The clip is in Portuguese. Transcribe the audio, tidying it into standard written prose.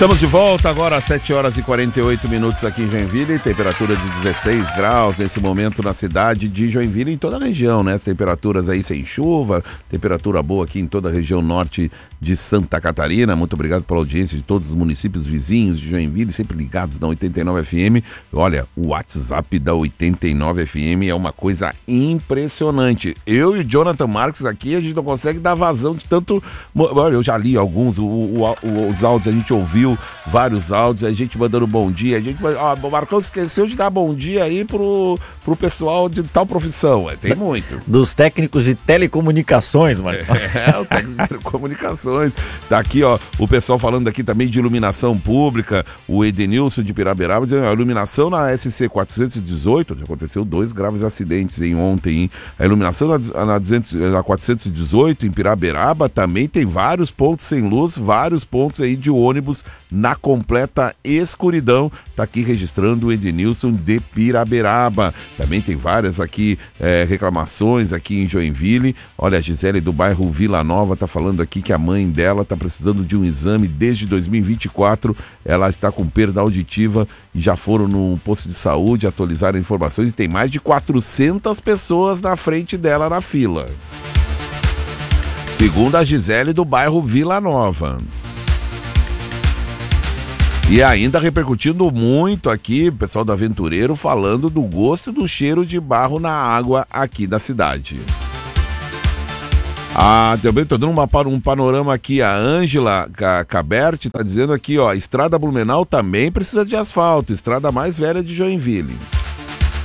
Estamos de volta agora às 7 horas e 48 minutos aqui em Joinville, temperatura de 16 graus nesse momento na cidade de Joinville, em toda a região, né? As temperaturas aí sem chuva, temperatura boa aqui em toda a região norte de Santa Catarina. Muito obrigado pela audiência de todos os municípios vizinhos de Joinville, sempre ligados na 89 FM. Olha, o WhatsApp da 89 FM é uma coisa impressionante. Eu e o Jonathan Marques aqui, a gente não consegue dar vazão de tanto... Olha, eu já li alguns, os áudios a gente ouviu, vários áudios, a gente mandando bom dia, a gente, o Marcão esqueceu de dar bom dia aí pro pessoal de tal profissão, tem muito. Dos técnicos de telecomunicações, Marcão. O técnico de telecomunicações, tá aqui, o pessoal falando aqui também de iluminação pública, o Edenilson de Piraberaba, dizendo, a iluminação na SC 418, já aconteceu 2 graves acidentes ontem, hein? A iluminação na 418 em Piraberaba também tem vários pontos sem luz, vários pontos aí de ônibus na completa escuridão. Tá aqui registrando o Edenilson de Piraberaba. Também tem várias aqui reclamações aqui em Joinville. Olha, a Gisele do bairro Vila Nova tá falando aqui que a mãe dela tá precisando de um exame desde 2024. Ela está com perda auditiva e já foram no posto de saúde atualizar informações e tem mais de 400 pessoas na frente dela na fila. Segundo a Gisele do bairro Vila Nova. E ainda repercutindo muito aqui, o pessoal do Aventureiro falando do gosto e do cheiro de barro na água aqui da cidade. Também tô dando um panorama aqui, a Ângela Caberti tá dizendo aqui, Estrada Blumenau também precisa de asfalto, estrada mais velha de Joinville.